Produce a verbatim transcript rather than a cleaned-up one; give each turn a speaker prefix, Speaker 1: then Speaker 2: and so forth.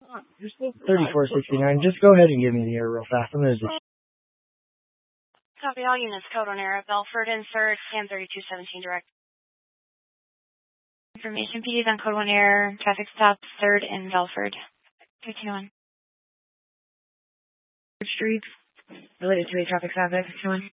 Speaker 1: thirty-four sixty-nine. Just go ahead and give me the air real fast. I'm going to just...
Speaker 2: Copy all units. Code on air at Belford, insert, Cam thirty-two seventeen direct. Information P Ds on Code one Air, traffic stop, third in Belford. thirteen oh one. Street, related to a traffic stop, thirteen oh one.